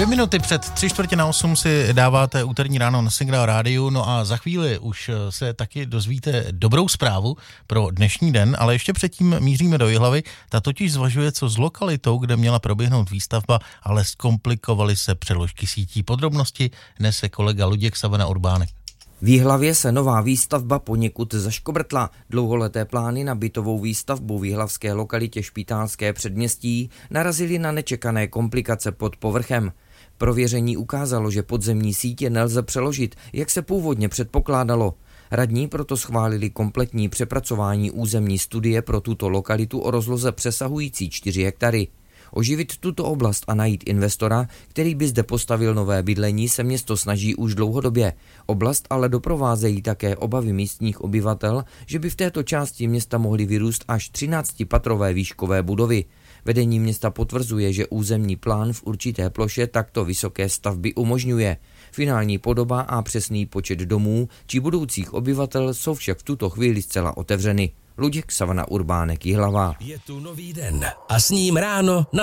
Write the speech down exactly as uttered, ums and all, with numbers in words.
Dvě minuty před tři čtvrtě na osm si dáváte úterní ráno na Signál rádiu, no a za chvíli už se taky dozvíte dobrou zprávu pro dnešní den, ale ještě předtím míříme do Jihlavy. Ta totiž zvažuje, co s lokalitou, kde měla proběhnout výstavba, ale zkomplikovaly se přeložky sítí. Podrobnosti nese kolega Luděk Savana Urbánek. V Jihlavě se nová výstavba poněkud zaškobrtla. Dlouholeté plány na bytovou výstavbu v jihlavské lokalitě Špitálské předměstí narazily na nečekané komplikace pod povrchem. Prověření ukázalo, že podzemní sítě nelze přeložit, jak se původně předpokládalo. Radní proto schválili kompletní přepracování územní studie pro tuto lokalitu o rozloze přesahující čtyři hektary. Oživit tuto oblast a najít investora, který by zde postavil nové bydlení, se město snaží už dlouhodobě. Oblast ale doprovázejí také obavy místních obyvatel, že by v této části města mohly vyrůst až třináctipatrové výškové budovy. Vedení města potvrzuje, že územní plán v určité ploše takto vysoké stavby umožňuje. Finální podoba a přesný počet domů či budoucích obyvatel jsou však v tuto chvíli zcela otevřeny. Luděk Savana Urbánek, Jihlava. Je tu nový den a s ním ráno na